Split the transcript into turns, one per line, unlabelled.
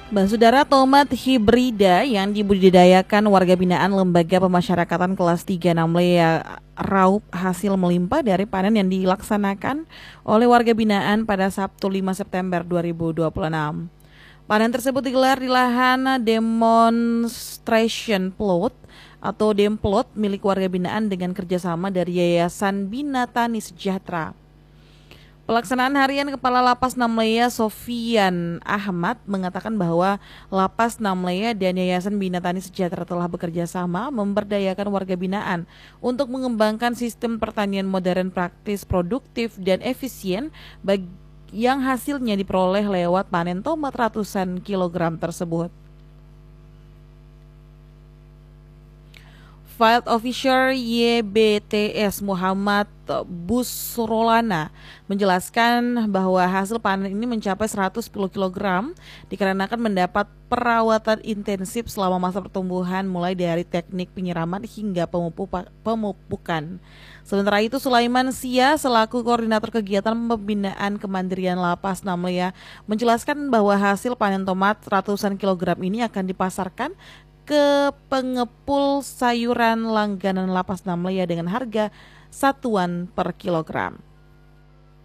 Saudara, tomat hibrida yang dibudidayakan warga binaan Lembaga Pemasyarakatan kelas 3 Namlea Raup hasil melimpah dari panen yang dilaksanakan oleh warga binaan pada Sabtu 5 September 2026. Panen tersebut digelar di lahan demonstration plot atau demplot milik warga binaan dengan kerjasama dari Yayasan Bina Tani Sejahtera. Pelaksanaan harian Kepala Lapas Namlea Sofian Ahmad mengatakan bahwa Lapas Namlea dan Yayasan Bina Tani Sejahtera telah bekerja sama memberdayakan warga binaan untuk mengembangkan sistem pertanian modern, praktis, produktif, dan efisien yang hasilnya diperoleh lewat panen tomat ratusan kilogram tersebut. Field Officer YBTS Muhammad Busrolana menjelaskan bahwa hasil panen ini mencapai 110 kg dikarenakan mendapat perawatan intensif selama masa pertumbuhan mulai dari teknik penyiraman hingga pemupukan. Sementara itu Sulaiman Sia selaku koordinator kegiatan pembinaan kemandirian Lapas Namlea menjelaskan bahwa hasil panen tomat ratusan kilogram ini akan dipasarkan ke pengepul sayuran langganan Lapas Namlea dengan harga satuan per kilogram.